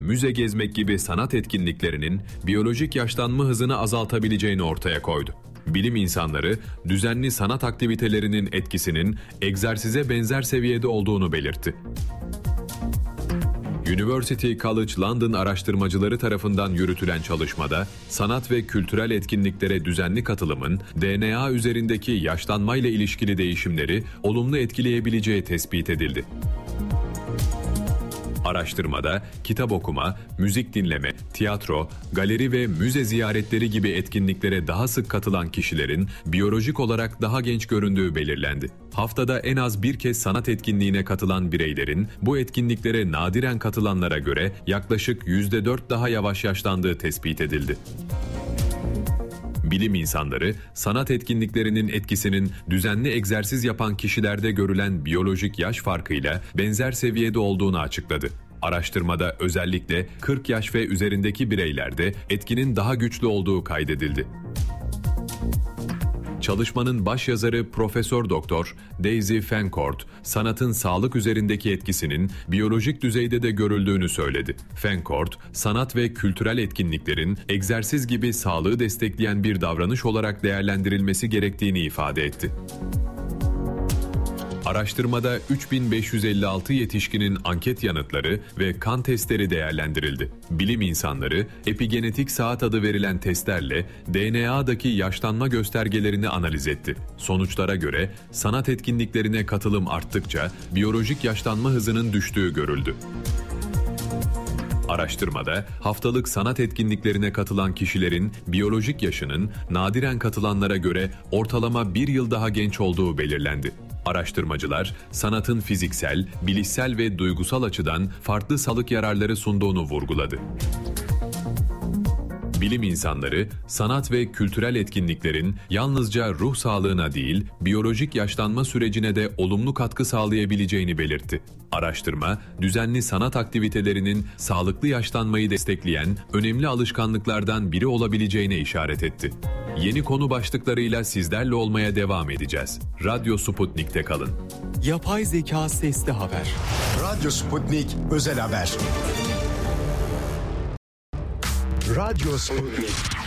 müze gezmek gibi sanat etkinliklerinin biyolojik yaşlanma hızını azaltabileceğini ortaya koydu. Bilim insanları, düzenli sanat aktivitelerinin etkisinin egzersize benzer seviyede olduğunu belirtti. University College London araştırmacıları tarafından yürütülen çalışmada, sanat ve kültürel etkinliklere düzenli katılımın DNA üzerindeki yaşlanmayla ilişkili değişimleri olumlu etkileyebileceği tespit edildi. Araştırmada kitap okuma, müzik dinleme, tiyatro, galeri ve müze ziyaretleri gibi etkinliklere daha sık katılan kişilerin biyolojik olarak daha genç göründüğü belirlendi. Haftada en az bir kez sanat etkinliğine katılan bireylerin bu etkinliklere nadiren katılanlara göre yaklaşık %4 daha yavaş yaşlandığı tespit edildi. Bilim insanları, sanat etkinliklerinin etkisinin düzenli egzersiz yapan kişilerde görülen biyolojik yaş farkıyla benzer seviyede olduğunu açıkladı. Araştırmada özellikle 40 yaş ve üzerindeki bireylerde etkinin daha güçlü olduğu kaydedildi. Çalışmanın başyazarı Profesör Doktor Daisy Fancourt, sanatın sağlık üzerindeki etkisinin biyolojik düzeyde de görüldüğünü söyledi. Fancourt, sanat ve kültürel etkinliklerin egzersiz gibi sağlığı destekleyen bir davranış olarak değerlendirilmesi gerektiğini ifade etti. Araştırmada 3556 yetişkinin anket yanıtları ve kan testleri değerlendirildi. Bilim insanları, epigenetik saat adı verilen testlerle DNA'daki yaşlanma göstergelerini analiz etti. Sonuçlara göre sanat etkinliklerine katılım arttıkça biyolojik yaşlanma hızının düştüğü görüldü. Araştırmada haftalık sanat etkinliklerine katılan kişilerin biyolojik yaşının nadiren katılanlara göre ortalama bir yıl daha genç olduğu belirlendi. Araştırmacılar, sanatın fiziksel, bilişsel ve duygusal açıdan farklı sağlık yararları sunduğunu vurguladı. Bilim insanları, sanat ve kültürel etkinliklerin yalnızca ruh sağlığına değil, biyolojik yaşlanma sürecine de olumlu katkı sağlayabileceğini belirtti. Araştırma, düzenli sanat aktivitelerinin sağlıklı yaşlanmayı destekleyen önemli alışkanlıklardan biri olabileceğine işaret etti. Yeni konu başlıklarıyla sizlerle olmaya devam edeceğiz. Radyo Sputnik'te kalın. Yapay zeka sesli haber. Radyo Sputnik özel haber. Radyo Sputnik.